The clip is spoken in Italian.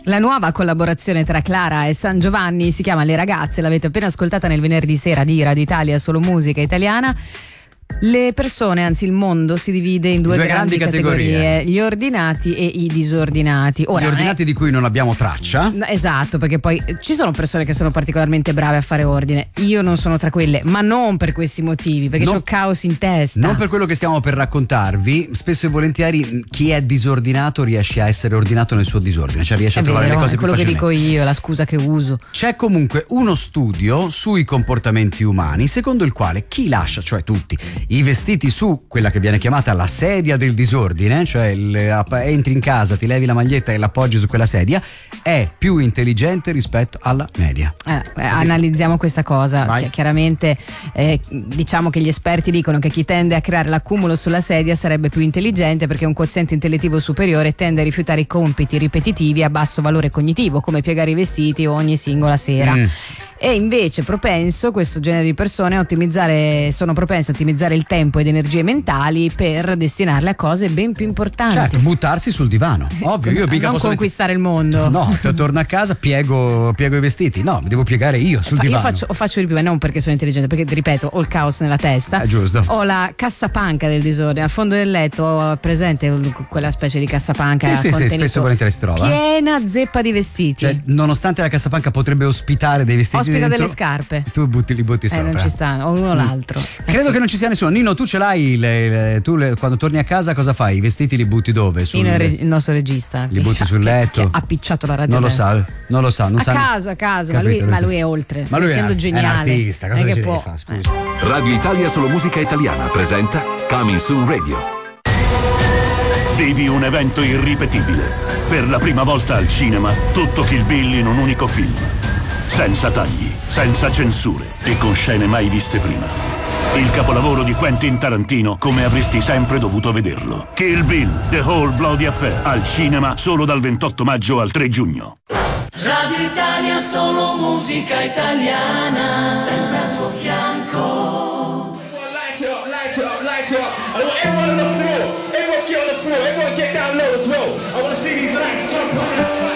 La nuova collaborazione tra Clara e San Giovanni si chiama Le Ragazze, l'avete appena ascoltata nel venerdì sera di Radio Italia, solo musica italiana. Le persone, anzi il mondo, si divide in due grandi categorie: gli ordinati e i disordinati. Ora, gli ordinati di cui non abbiamo traccia. Esatto, perché poi ci sono persone che sono particolarmente brave a fare ordine. Io non sono tra quelle, ma non per questi motivi, perché c'ho caos in testa. Non per quello che stiamo per raccontarvi. Spesso e volentieri chi è disordinato riesce a essere ordinato nel suo disordine, cioè riesce a trovare le cose più facilmente. È quello che dico io, la scusa che uso. C'è comunque uno studio sui comportamenti umani secondo il quale chi lascia, cioè tutti, i vestiti su quella che viene chiamata la sedia del disordine, cioè entri in casa, ti levi la maglietta e l'appoggi su quella sedia, è più intelligente rispetto alla media. Analizziamo questa cosa. Chiaramente diciamo che gli esperti dicono che chi tende a creare l'accumulo sulla sedia sarebbe più intelligente, perché un quoziente intellettivo superiore tende a rifiutare i compiti ripetitivi a basso valore cognitivo, come piegare i vestiti ogni singola sera. E invece questo genere di persone sono propense a ottimizzare il tempo ed energie mentali per destinarle a cose ben più importanti. Certo, buttarsi sul divano. Ovvio, io mica non posso conquistare il mondo. No, torno a casa, piego i vestiti. No, mi devo piegare io sul divano. Io faccio di più, ma non perché sono intelligente, perché ripeto, ho il caos nella testa. Giusto. Ho la cassapanca del disordine. Al fondo del letto ho presente quella specie di cassapanca. Sì, spesso e volentieri si trova. Piena zeppa di vestiti. Cioè, nonostante la cassapanca potrebbe ospitare dei vestiti ospita dentro, delle scarpe. Tu li butti sopra. Non ci sta, o l'uno o l'altro. Credo che non ci sia nessuno. Nino, tu ce l'hai? Quando torni a casa cosa fai? I vestiti li butti dove? Il nostro regista. Li butti sul letto? Che ha appicciato la radio. Non lo sa. A caso, ma lui è oltre. Ma lui essendo geniale. È un artista, cosa ci deve fare? Scusa. Radio Italia Solo Musica Italiana presenta Coming Soon Radio. Vivi un evento irripetibile. Per la prima volta al cinema, tutto Kill Bill in un unico film. Senza tagli, senza censure e con scene mai viste prima. Il capolavoro di Quentin Tarantino come avresti sempre dovuto vederlo. Kill Bill, The Whole Bloody Affair, al cinema solo dal 28 maggio al 3 giugno. Radio Italia, solo musica italiana, sempre al tuo fianco. Light up. I want everyone on the floor, everyone get on the floor, everyone get down low as well. I want to see these lights jump on the floor.